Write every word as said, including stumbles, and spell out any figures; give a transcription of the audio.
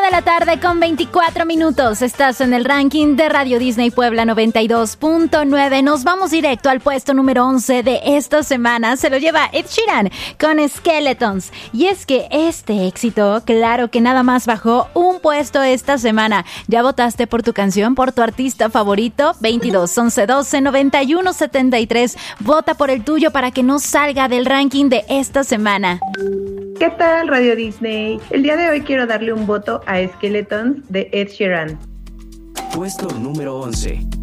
de la tarde con veinticuatro minutos. Estás en el ranking de Radio Disney Puebla noventa y dos punto nueve. Nos vamos directo al puesto número once de esta semana. Se lo lleva Ed Sheeran con Skeletons. Y es que este éxito, claro que nada más bajó un puesto esta semana. ¿Ya votaste por tu canción, por tu artista favorito? veintidós, once, doce, noventa y uno, setenta y tres. Vota por el tuyo para que no salga del ranking de esta semana. ¿Qué tal, Radio Disney? El día de hoy quiero darle un voto a Skeletons de Ed Sheeran. Puesto número once.